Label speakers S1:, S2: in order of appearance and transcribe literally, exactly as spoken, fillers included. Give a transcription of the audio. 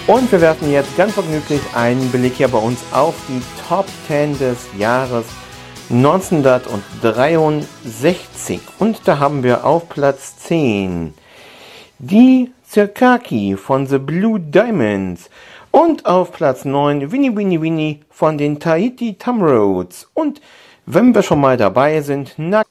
S1: Und wir werfen jetzt ganz vergnüglich einen Blick hier bei uns auf die Top zehn des Jahres neunzehnhundertdreiundsechzig. Und da haben wir auf Platz zehn die Circaki von The Blue Diamonds. Und auf Platz neun Winnie Winnie Winnie von den Tahiti Tamroads. Und wenn wir schon mal dabei sind, na